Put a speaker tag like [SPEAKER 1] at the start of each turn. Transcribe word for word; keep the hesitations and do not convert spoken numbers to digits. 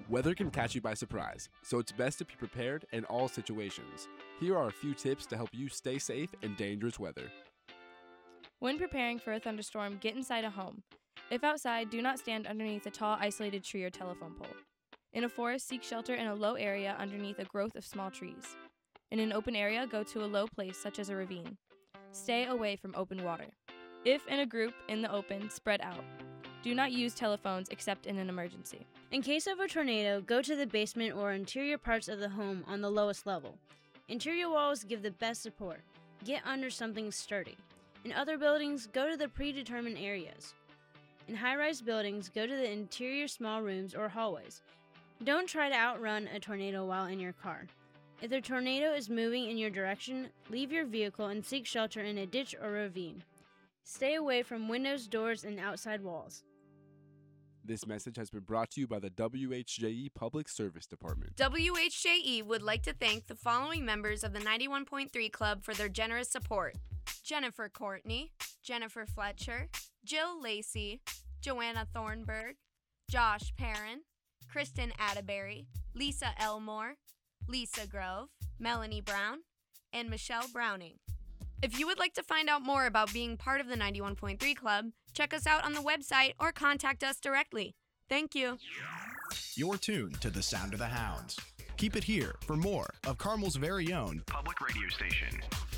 [SPEAKER 1] Weather can catch you by surprise, so it's best to be prepared in all situations. Here are a few tips to help you stay safe in dangerous weather.
[SPEAKER 2] When preparing for a thunderstorm, get inside a home. If outside, do not stand underneath a tall, isolated tree or telephone pole. In a forest, seek shelter in a low area underneath a growth of small trees. In an open area, go to a low place such as a ravine. Stay away from open water. If in a group in the open, spread out. Do not use telephones except in an emergency.
[SPEAKER 3] In case of a tornado, go to the basement or interior parts of the home on the lowest level. Interior walls give the best support. Get under something sturdy. In other buildings, go to the predetermined areas. In high-rise buildings, go to the interior small rooms or hallways. Don't try to outrun a tornado while in your car. If the tornado is moving in your direction, leave your vehicle and seek shelter in a ditch or ravine. Stay away from windows, doors, and outside walls.
[SPEAKER 1] This message has been brought to you by the W H J E Public Service Department.
[SPEAKER 4] W H J E would like to thank the following members of the ninety-one point three Club for their generous support: Jennifer Courtney, Jennifer Fletcher, Jill Lacey, Joanna Thornburg, Josh Perrin, Kristen Atterbury, Lisa Elmore, Lisa Grove, Melanie Brown, and Michelle Browning. If you would like to find out more about being part of the ninety-one point three Club, check us out on the website or contact us directly. Thank you.
[SPEAKER 5] You're tuned to the Sound of the Hounds. Keep it here for more of Carmel's very own public radio station.